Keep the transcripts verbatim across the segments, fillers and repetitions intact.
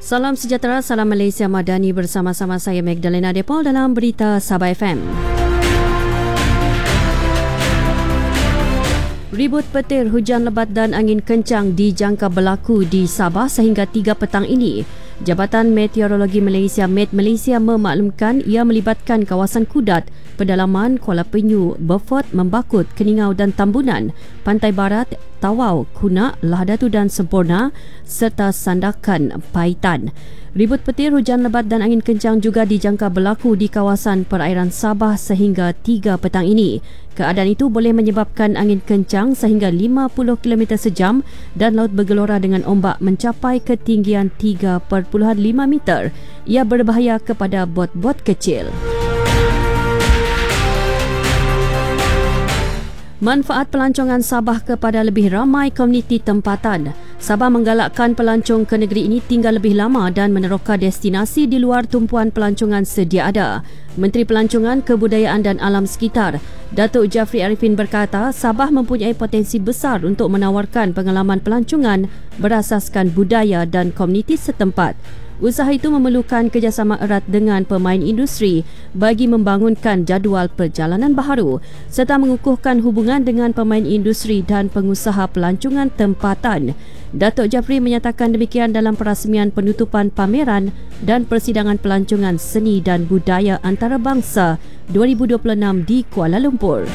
Salam sejahtera, salam Malaysia Madani, bersama-sama saya Magdalena Depol dalam Berita Sabah F M. Ribut petir, hujan lebat dan angin kencang dijangka berlaku di Sabah sehingga tiga petang ini. Jabatan Meteorologi Malaysia Met Malaysia memaklumkan ia melibatkan kawasan Kudat, pedalaman Kuala Penyu, Beaufort, Membakut, Keningau dan Tambunan, Pantai Barat, Tawau, Kunak, Lahadatu dan Semporna serta Sandakan, Paitan. Ribut petir, hujan lebat dan angin kencang juga dijangka berlaku di kawasan perairan Sabah sehingga tiga petang ini. Keadaan itu boleh menyebabkan angin kencang sehingga lima puluh kilometer sejam dan laut bergelora dengan ombak mencapai ketinggian tiga perpuluhan lima meter. Ia berbahaya kepada bot-bot kecil. Manfaat pelancongan Sabah kepada lebih ramai komuniti tempatan. Sabah menggalakkan pelancong ke negeri ini tinggal lebih lama dan meneroka destinasi di luar tumpuan pelancongan sedia ada. Menteri Pelancongan, Kebudayaan dan Alam Sekitar, Datuk Jafri Arifin berkata, Sabah mempunyai potensi besar untuk menawarkan pengalaman pelancongan berasaskan budaya dan komuniti setempat. Usaha itu memerlukan kerjasama erat dengan pemain industri bagi membangunkan jadual perjalanan baharu serta mengukuhkan hubungan dengan pemain industri dan pengusaha pelancongan tempatan. Datuk Jafri menyatakan demikian dalam perasmian penutupan pameran dan persidangan pelancongan seni dan budaya antarabangsa dua ribu dua puluh enam di Kuala Lumpur.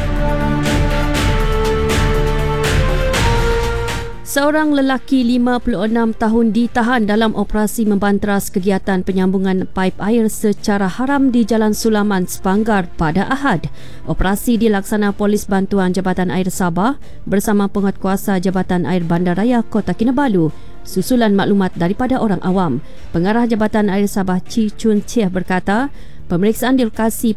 Seorang lelaki lima puluh enam tahun ditahan dalam operasi membanteras kegiatan penyambungan paip air secara haram di Jalan Sulaman, Sepanggar pada Ahad. Operasi dilaksana Polis Bantuan Jabatan Air Sabah bersama Penguatkuasa Jabatan Air Bandaraya Kota Kinabalu susulan maklumat daripada orang awam. Pengarah Jabatan Air Sabah Chi Chun Chieh berkata, pemeriksaan di lokasi